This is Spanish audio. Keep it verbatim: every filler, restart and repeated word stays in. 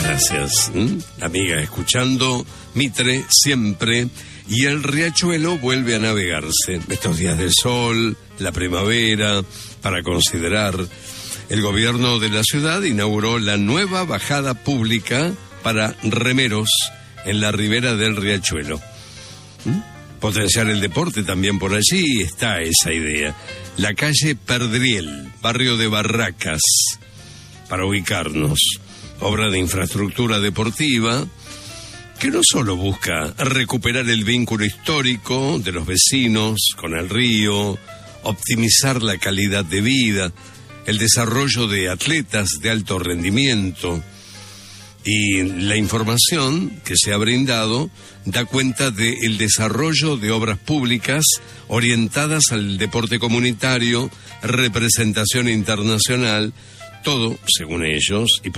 Muchas gracias, ¿Mm? amiga, escuchando Mitre siempre. Y el riachuelo vuelve a navegarse. Estos días de sol, la primavera, para considerar. El gobierno de la ciudad inauguró la nueva bajada pública para remeros en la ribera del riachuelo. ¿Mm? Potenciar el deporte también por allí, está esa idea. La calle Perdriel, barrio de Barracas, para ubicarnos. Obra de infraestructura deportiva que no solo busca recuperar el vínculo histórico de los vecinos con el río, optimizar la calidad de vida, el desarrollo de atletas de alto rendimiento, y la información que se ha brindado da cuenta del desarrollo de obras públicas orientadas al deporte comunitario, representación internacional, todo, según ellos, y